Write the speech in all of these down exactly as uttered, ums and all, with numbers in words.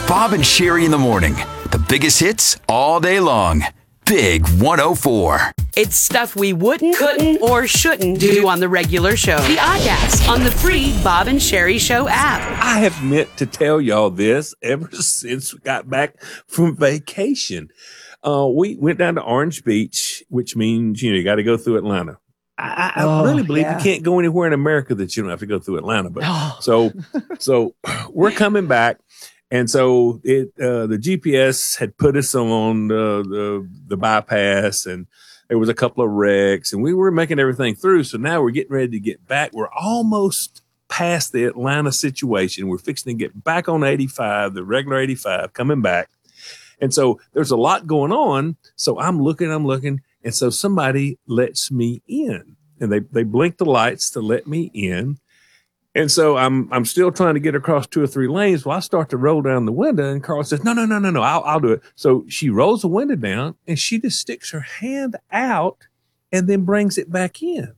Bob and Sherry in the morning. The biggest hits all day long. Big one oh four. It's stuff we wouldn't, couldn't, or shouldn't do on the regular show. The Oddcast on the free Bob and Sherry Show app. I have meant to tell y'all this ever since we got back from vacation. Uh, we went down to Orange Beach, which means, you know, you got to go through Atlanta. I, I Oh, really believe yeah. you can't go anywhere in America that you don't have to go through Atlanta. But Oh. so, so we're coming back. And so it, uh, the G P S had put us on the, the, the bypass, and there was a couple of wrecks, and we were making everything through. So now we're getting ready to get back. We're almost past the Atlanta situation. We're fixing to get back on eighty-five, the regular eighty-five, coming back. And so there's a lot going on. So I'm looking, I'm looking. And so somebody lets me in, and they, they blink the lights to let me in. And so I'm I'm still trying to get across two or three lanes. Well, I start to roll down the window, and Carl says, no, no, no, no, no, I'll, I'll do it. So she rolls the window down, and she just sticks her hand out and then brings it back in.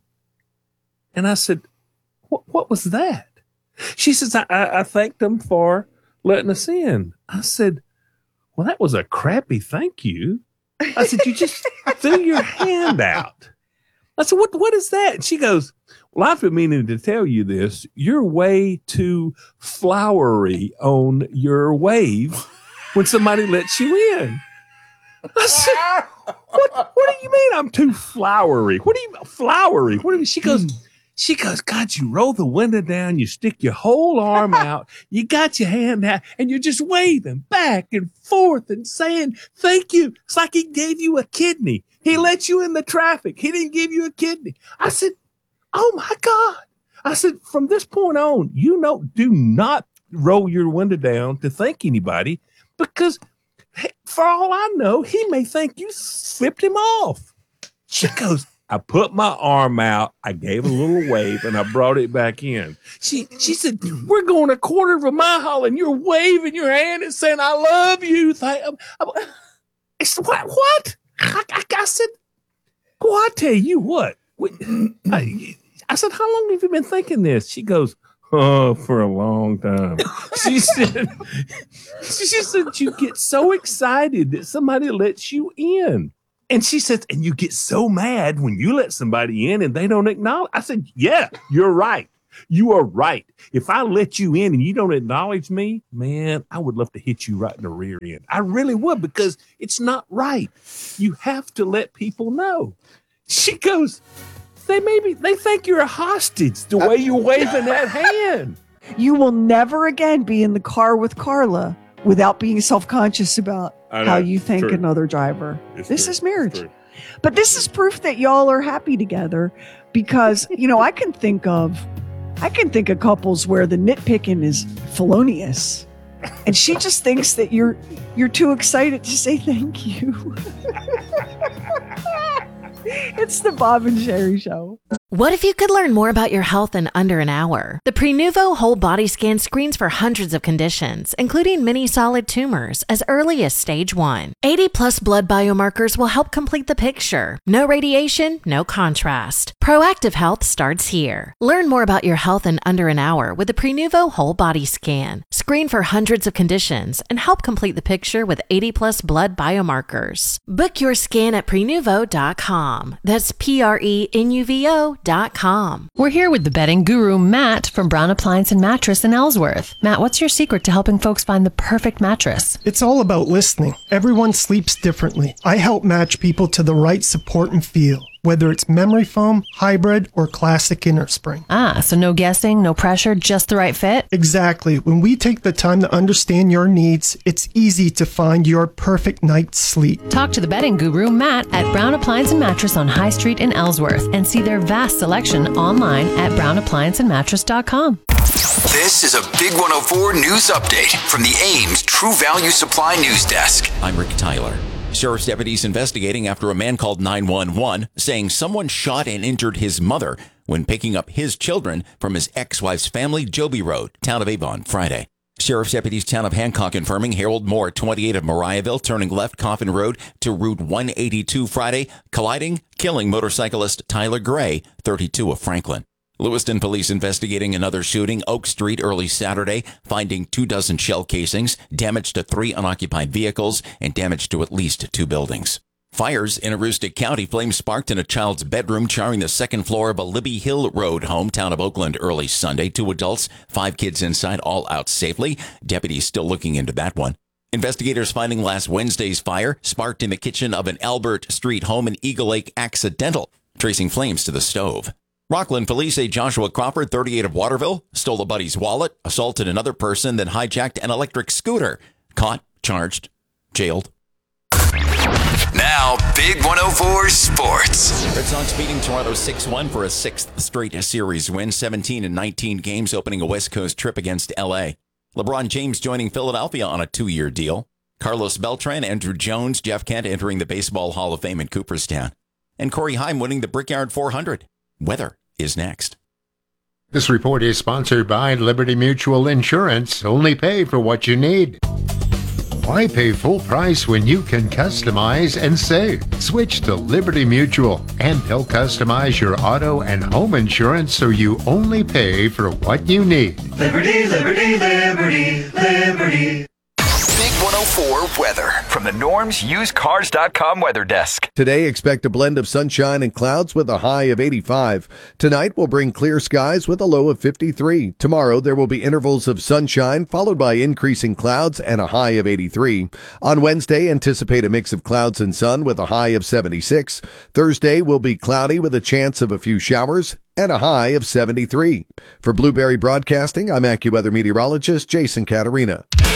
And I said, what, what was that? She says, I, I, I thanked them for letting us in. I said, well, that was a crappy thank you. I said, you just threw your hand out. I said, what, what is that? And she goes, well, I've been meaning to tell you this. You're way too flowery on your wave when somebody lets you in. I said, what, what do you mean I'm too flowery? What do you flowery? What do you, she goes, she goes, God, you roll the window down, you stick your whole arm out, you got your hand out, and you're just waving back and forth and saying, thank you. It's like he gave you a kidney. He let you in the traffic. He didn't give you a kidney. I said, oh my God. I said, from this point on, you know, do not roll your window down to thank anybody, because hey, for all I know, he may think you flipped him off. She goes, I put my arm out, I gave a little wave, and I brought it back in. She she said, we're going a quarter of a mile, and you're waving your hand and saying, I love you. Thank I said, what? What? I, I, I said, well, I tell you what. We, I, I said, how long have you been thinking this? She goes, oh, for a long time. She said, she said, you get so excited that somebody lets you in. And she says, and you get so mad when you let somebody in and they don't acknowledge. I said, yeah, you're right. You are right. If I let you in and you don't acknowledge me, man, I would love to hit you right in the rear end. I really would, because it's not right. You have to let people know. She goes, they maybe they think you're a hostage the way you're waving that hand. You will never again be in the car with Carla without being self-conscious about how you thank True. another driver. It's this true. is marriage. It's true. But this is proof that y'all are happy together, because, you know, I can think of I can think of couples where the nitpicking is felonious, and she just thinks that you're you're too excited to say thank you. It's the Bob and Sherry Show. What if you could learn more about your health in under an hour? The Prenuvo Whole Body Scan screens for hundreds of conditions, including many solid tumors, as early as stage one. eighty plus blood biomarkers will help complete the picture. No radiation, no contrast. Proactive health starts here. Learn more about your health in under an hour with the Prenuvo Whole Body Scan. Screen for hundreds of conditions and help complete the picture with eighty plus blood biomarkers. Book your scan at prenuvo dot com. That's P R E N U V O dot com. We're here with the bedding guru, Matt, from Brown Appliance and Mattress in Ellsworth. Matt, what's your secret to helping folks find the perfect mattress? It's all about listening. Everyone sleeps differently. I help match people to the right support and feel, whether it's memory foam, hybrid, or classic innerspring. Ah, so no guessing, no pressure, just the right fit? Exactly. When we take the time to understand your needs, it's easy to find your perfect night's sleep. Talk to the bedding guru, Matt, at Brown Appliance and Mattress on High Street in Ellsworth, and see their vast selection online at brown appliance and mattress dot com. This is a Big one oh four news update from the Ames True Value Supply News Desk. I'm Rick Tyler. Sheriff's deputies investigating after a man called nine one one saying someone shot and injured his mother when picking up his children from his ex-wife's family, Joby Road, town of Avon, Friday. Sheriff's deputies town of Hancock confirming Harold Moore, twenty-eight of Mariahville, turning left Coffin Road to Route one eighty-two Friday, colliding, killing motorcyclist Tyler Gray, thirty-two of Franklin. Lewiston police investigating another shooting, Oak Street, early Saturday, finding two dozen shell casings, damage to three unoccupied vehicles, and damage to at least two buildings. Fires in Aroostook County, flames sparked in a child's bedroom, charring the second floor of a Libby Hill Road home, town of Oakland, early Sunday. Two adults, five kids inside, all out safely. Deputies still looking into that one. Investigators finding last Wednesday's fire sparked in the kitchen of an Albert Street home in Eagle Lake accidental, tracing flames to the stove. Rockland police say Joshua Crawford, thirty-eight, of Waterville, stole a buddy's wallet, assaulted another person, then hijacked an electric scooter. Caught, charged, jailed. Now, Big one oh four Sports. Red Sox beating Toronto six one for a sixth straight series win, seventeen in nineteen games, opening a West Coast trip against L A. LeBron James joining Philadelphia on a two-year deal. Carlos Beltran, Andrew Jones, Jeff Kent entering the Baseball Hall of Fame in Cooperstown. And Corey Haim winning the Brickyard four hundred. Weather is next. This report is sponsored by Liberty Mutual Insurance. Only pay for what you need. Why pay full price when you can customize and save? Switch to Liberty Mutual, and they'll customize your auto and home insurance so you only pay for what you need. Liberty, Liberty, Liberty, Liberty. Big one oh four weather from the Norms Used Cars dot com weather desk. Today, expect a blend of sunshine and clouds with a high of eighty-five. Tonight will bring clear skies with a low of fifty-three. Tomorrow, there will be intervals of sunshine followed by increasing clouds and a high of eighty-three. On Wednesday, anticipate a mix of clouds and sun with a high of seventy-six. Thursday will be cloudy with a chance of a few showers and a high of seventy-three. For Blueberry Broadcasting, I'm AccuWeather meteorologist Jason Caterina.